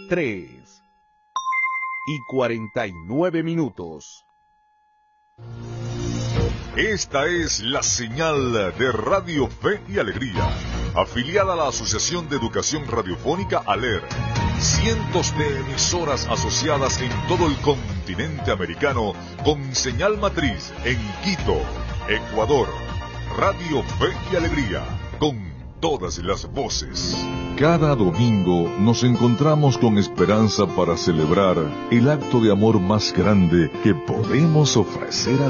3:49. Esta es la señal de Radio Fe y Alegría, afiliada a la Asociación de Educación Radiofónica ALER. Cientos de emisoras asociadas en todo el continente americano con señal matriz en Quito, Ecuador. Radio Fe y Alegría, con todas las voces. Cada domingo nos encontramos con esperanza para celebrar el acto de amor más grande que podemos ofrecer a